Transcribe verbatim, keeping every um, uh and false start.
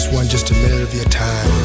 This one just a minute of your time.